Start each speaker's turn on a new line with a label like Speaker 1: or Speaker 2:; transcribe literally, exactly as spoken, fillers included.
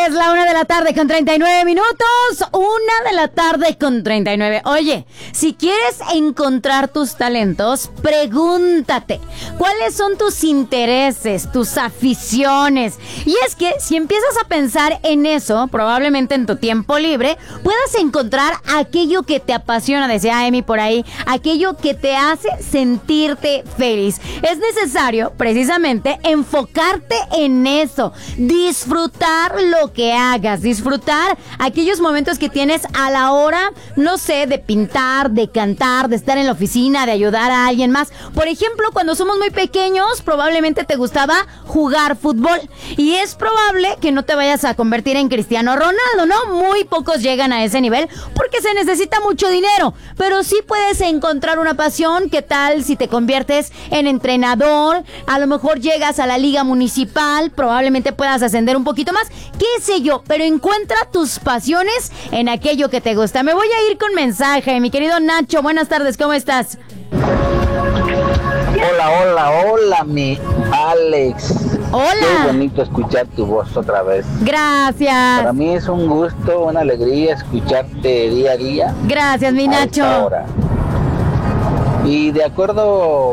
Speaker 1: Es la una de la tarde con treinta y nueve minutos. Una de la tarde con treinta y nueve. Oye, si quieres encontrar tus talentos, pregúntate, ¿cuáles son tus intereses, tus aficiones? Y es que si empiezas a pensar en eso, probablemente en tu tiempo libre, puedas encontrar aquello que te apasiona, decía Emi por ahí, aquello que te hace sentirte feliz. Es necesario, precisamente, enfocarte en eso, disfrutar lo que hagas, disfrutar aquellos momentos que tienes a la hora, no sé, de pintar, de cantar, de estar en la oficina, de ayudar a alguien más. Por ejemplo, cuando somos muy pequeños, probablemente te gustaba jugar fútbol y es probable que no te vayas a convertir en Cristiano Ronaldo, ¿no? Muy pocos llegan a ese nivel porque se necesita mucho dinero, pero sí puedes encontrar una pasión. ¿Qué tal si te conviertes en entrenador? A lo mejor llegas a la liga municipal, probablemente puedas ascender un poquito más, qué sé yo, pero encuentra tus pasiones en aquello que te gusta. Me voy a ir con mensaje, mi querido Nacho, buenas tardes, ¿cómo estás?
Speaker 2: Hola, hola, hola, mi Alex.
Speaker 1: Hola.
Speaker 2: Qué bonito escuchar tu voz otra vez.
Speaker 1: Gracias.
Speaker 2: Para mí es un gusto, una alegría escucharte día a día.
Speaker 1: Gracias, mi
Speaker 2: a
Speaker 1: Nacho.
Speaker 2: esta hora. Y de acuerdo